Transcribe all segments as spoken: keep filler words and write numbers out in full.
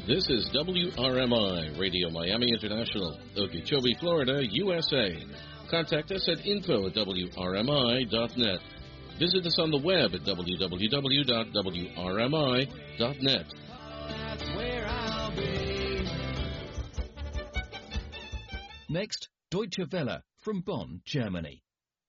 This is W R M I, Radio Miami International, Okeechobee, Florida, U S A. Contact us at info at W R M I dot net. Visit us on the web at w w w dot w r m i dot net. Next, Deutsche Welle from Bonn, Germany.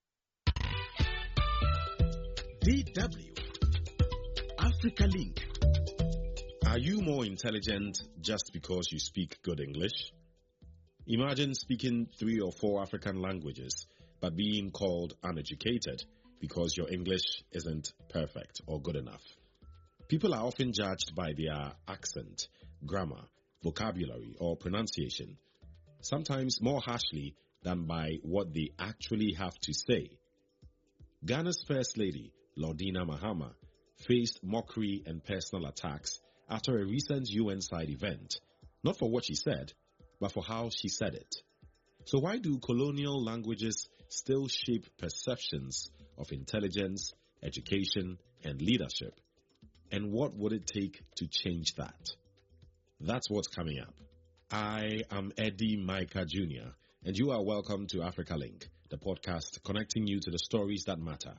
D W Africa Link. Are you more intelligent just because you speak good English? Imagine speaking three or four African languages, but being called uneducated because your English isn't perfect or good enough. People are often judged by their accent, grammar, vocabulary, or pronunciation, sometimes more harshly than by what they actually have to say. Ghana's First Lady, Lordina Mahama, faced mockery and personal attacks after a recent U N side event, not for what she said, but for how she said it. So why do colonial languages still shape perceptions of intelligence, education, and leadership? And what would it take to change that? That's what's coming up. I am Eddie Micah Junior, and you are welcome to Africa Link, the podcast connecting you to the stories that matter.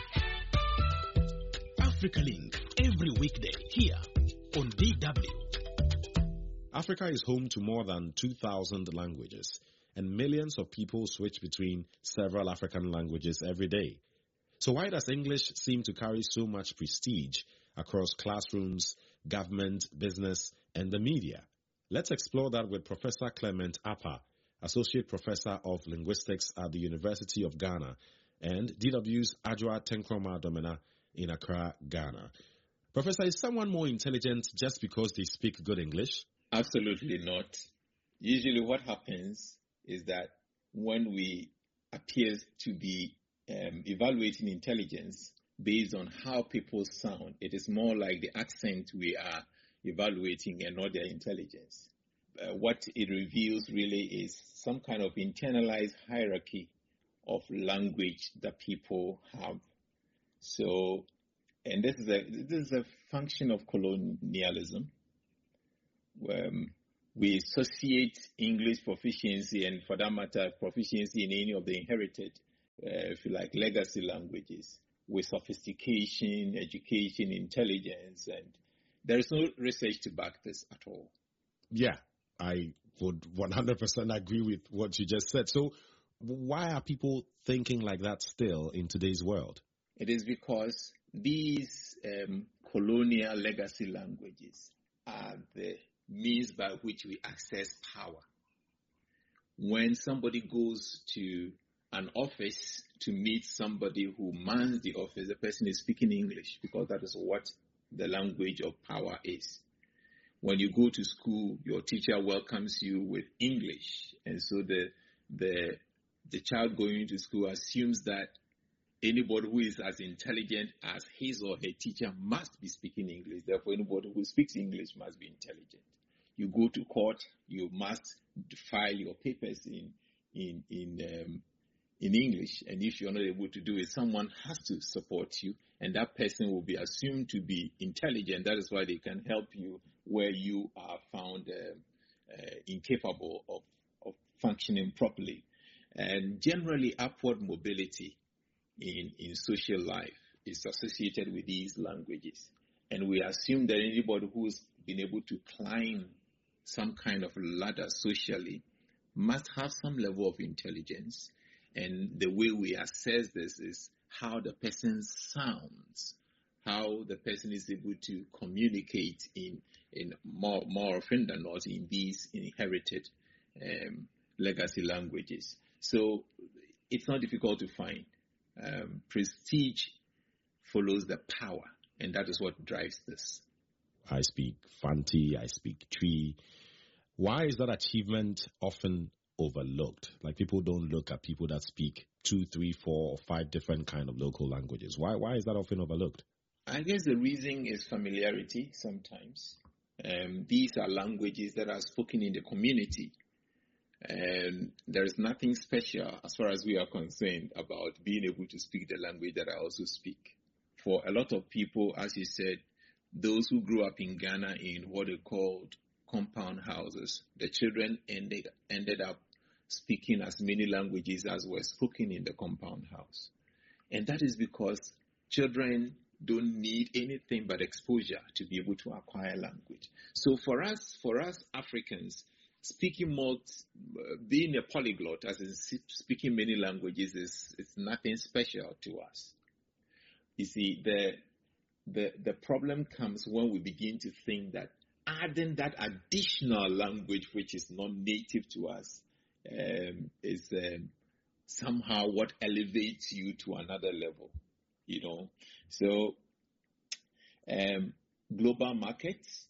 Africa Link, every weekday here on D W. Africa is home to more than two thousand languages, and millions of people switch between several African languages every day. So why does English seem to carry so much prestige across classrooms, government, business, and the media? Let's explore that with Professor Clement Appa, Associate Professor of Linguistics at the University of Ghana, and D W's Adjoa Tenkroma Domina in Accra, Ghana. Professor, is someone more intelligent just because they speak good English? Absolutely not. Usually what happens is that when we appear to be um, evaluating intelligence based on how people sound, it is more like the accent we are evaluating and not their intelligence. Uh, what it reveals really is some kind of internalized hierarchy of language that people have. So, and this is a this is a function of colonialism. Um, we associate English proficiency and, for that matter, proficiency in any of the inherited, uh, if you like, legacy languages with sophistication, education, intelligence, and there is no research to back this at all. Yeah, I would one hundred percent agree with what you just said. So why are people thinking like that still in today's world? It is because these um, colonial legacy languages are the means by which we access power. When somebody goes to an office to meet somebody who mans the office, the person is speaking English because that is what the language of power is. When you go to school, your teacher welcomes you with English, and so the the the child going to school assumes that anybody who is as intelligent as his or her teacher must be speaking English. Therefore, anybody who speaks English must be intelligent. You go to court, you must file your papers in in in um, in English, and if you're not able to do it, someone has to support you, and that person will be assumed to be intelligent. That is why they can help you where you are found uh, uh, incapable of, of functioning properly. And generally, upward mobility in, in social life is associated with these languages. And we assume that anybody who's been able to climb some kind of ladder socially must have some level of intelligence. And the way we assess this is how the person sounds, how the person is able to communicate in, in more, more often than not in these inherited um, legacy languages. So it's not difficult to find. Um, prestige follows the power, and that is what drives this. I speak Fanti, I speak Twi. Why is that achievement often overlooked? Like, people don't look at people that speak two, three, four, or five different kind of local languages. Why why is that often overlooked? I guess the reason is familiarity sometimes. Um, these are languages that are spoken in the community. And there is nothing special as far as we are concerned about being able to speak the language that I also speak. For a lot of people, as you said, those who grew up in Ghana in what they called compound houses, the children ended, ended up speaking as many languages as were spoken in the compound house. And that is because children don't need anything but exposure to be able to acquire language. So for us, for us Africans, speaking more, uh, being a polyglot, as in speaking many languages, is, is nothing special to us. You see, the, the, the problem comes when we begin to think that adding that additional language, which is not native to us, um, is um, somehow what elevates you to another level, you know. So, um, global markets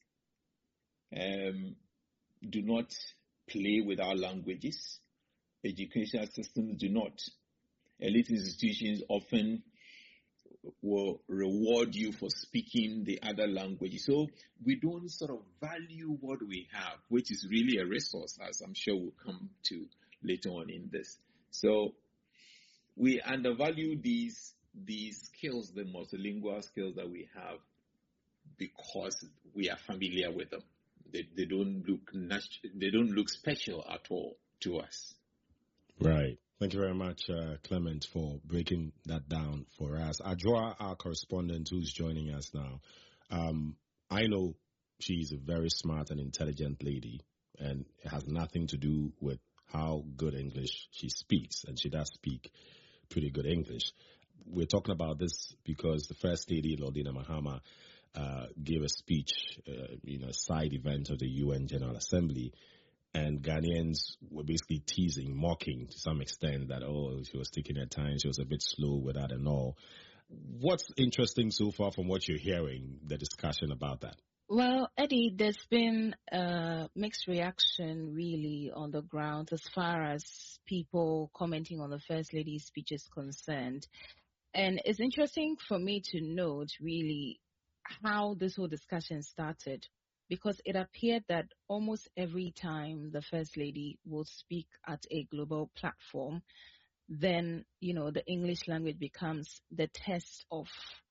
um, do not play with our languages. Educational systems do not. Elite institutions often will reward you for speaking the other language. So we don't sort of value what we have, which is really a resource, as I'm sure we'll come to later on in this. So we undervalue these these skills, the multilingual skills that we have, because we are familiar with them. They, they don't look natu- they don't look special at all to us. Right. Thank you very much, uh, Clement, for breaking that down for us. Adwoa, our correspondent, who's joining us now, um, I know she's a very smart and intelligent lady, and it has nothing to do with how good English she speaks, and she does speak pretty good English. We're talking about this because the First Lady, Lordina Mahama, uh, gave a speech, uh, you know, a side event of the U N General Assembly, and Ghanaians were basically teasing, mocking to some extent that, oh, she was taking her time, she was a bit slow with that and all. What's interesting so far from what you're hearing, the discussion about that? Well, Eddie, there's been a mixed reaction really on the ground as far as people commenting on the First Lady's speech is concerned. And it's interesting for me to note really how this whole discussion started, because it appeared that almost every time the First Lady will speak at a global platform, then, you know, the English language becomes the test of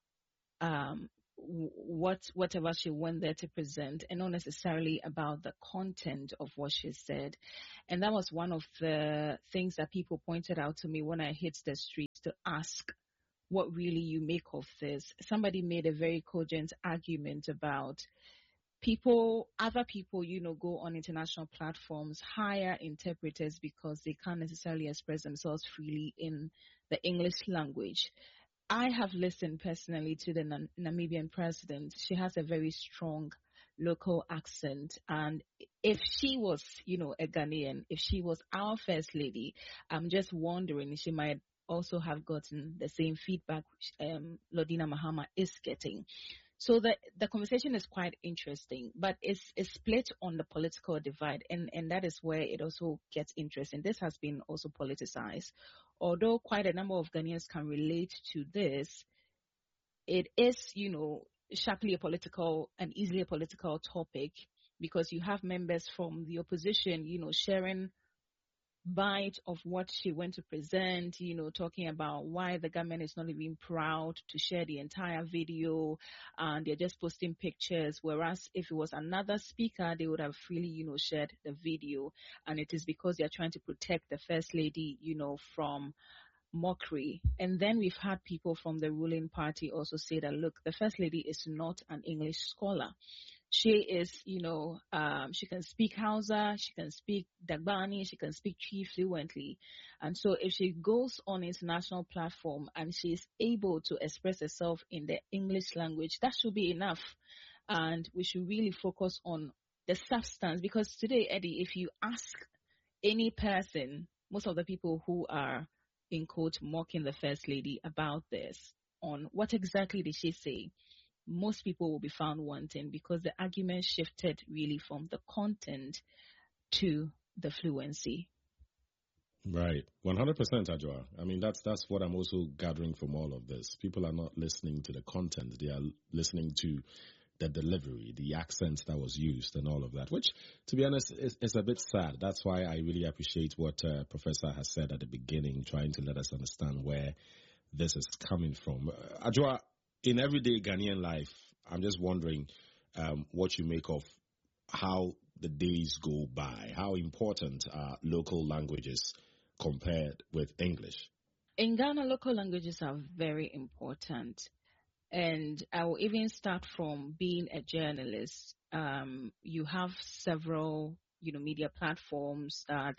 um, what whatever she went there to present, and not necessarily about the content of what she said. And that was one of the things that people pointed out to me when I hit the streets to ask what really you make of this. Somebody made a very cogent argument about people, other people, you know, go on international platforms, hire interpreters because they can't necessarily express themselves freely in the English language. I have listened personally to the Nam- Namibian president. She has a very strong local accent. And if she was, you know, a Ghanaian, if she was our First Lady, I'm just wondering, she might also have gotten the same feedback which um, Lordina Mahama is getting. So the the conversation is quite interesting, but it's, it's split on the political divide, and, and that is where it also gets interesting. This has been also politicized. Although quite a number of Ghanaians can relate to this, it is, you know, sharply a political and easily a political topic, because you have members from the opposition, you know, sharing bite of what she went to present, you know, talking about why the government is not even proud to share the entire video, and they're just posting pictures, whereas if it was another speaker, they would have freely, you know, shared the video. And it is because they're trying to protect the First Lady, you know, from mockery. And then we've had people from the ruling party also say that, look, the First Lady is not an English scholar. She is, you know, um, she can speak Hausa, she can speak Dagbani, she can speak Twi fluently. And so if she goes on international platform and she is able to express herself in the English language, that should be enough. And we should really focus on the substance, because today, Eddie, if you ask any person, most of the people who are, in quote, mocking the First Lady about this, on what exactly did she say, most people will be found wanting, because the argument shifted really from the content to the fluency. Right. one hundred percent, Adwoa. I mean, that's that's what I'm also gathering from all of this. People are not listening to the content. They are listening to the delivery, the accent that was used and all of that, which, to be honest, is, is a bit sad. That's why I really appreciate what uh, Professor has said at the beginning, trying to let us understand where this is coming from. Uh, Adwoa, in everyday Ghanaian life, I'm just wondering um, what you make of how the days go by? How important are local languages compared with English? In Ghana, local languages are very important. And I will even start from being a journalist. Um, you have several, you know, media platforms that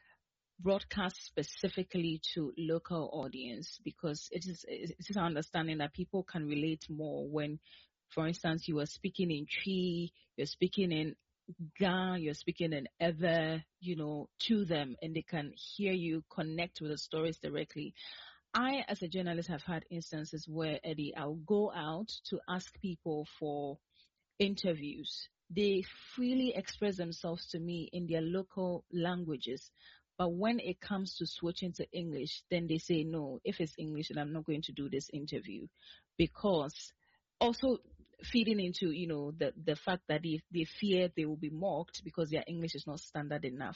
broadcast specifically to local audience, because it is it is our understanding that people can relate more when, for instance, you are speaking in Twi, you're speaking in Ga, you're speaking in Ewe, you know, to them, and they can hear you, connect with the stories directly. I, as a journalist, have had instances where, Eddie, I'll go out to ask people for interviews. They freely express themselves to me in their local languages. But when it comes to switching to English, then they say, no, if it's English, then I'm not going to do this interview. Because also feeding into, you know, the, the fact that they, they fear they will be mocked because their English is not standard enough.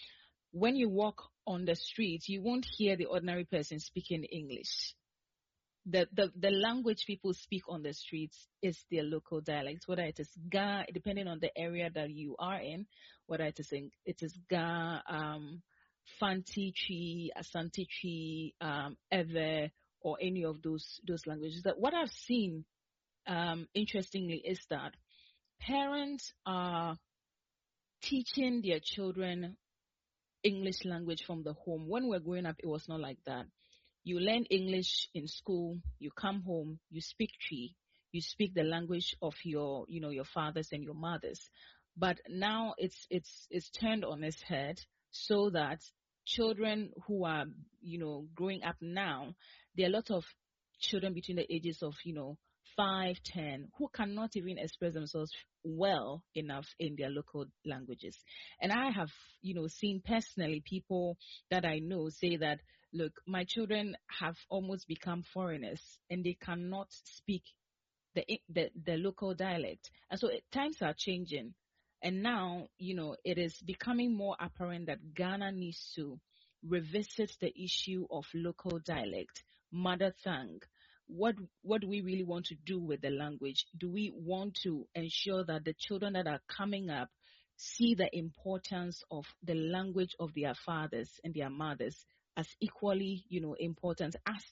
When you walk on the street, you won't hear the ordinary person speaking English. The, the the language people speak on the streets is their local dialect, whether it is Ga, depending on the area that you are in, whether it is in, it is Ga, um, Fanti Twi, Asante Twi, um, Ewe, or any of those those languages. That what I've seen, um, interestingly, is that parents are teaching their children English language from the home. When we're growing up, it was not like that. You learn English in school, you come home, you speak Twi, you speak the language of your, you know, your fathers and your mothers. But now it's it's it's turned on its head, so that children who are, you know, growing up now, there are a lot of children between the ages of, you know, five, ten, who cannot even express themselves well enough in their local languages. And I have, you know, seen personally people that I know say that, look, my children have almost become foreigners and they cannot speak the the, the local dialect. And so it, times are changing. And now, you know, it is becoming more apparent that Ghana needs to revisit the issue of local dialect, mother tongue. What what do we really want to do with the language? Do we want to ensure that the children that are coming up see the importance of the language of their fathers and their mothers as equally, you know, important as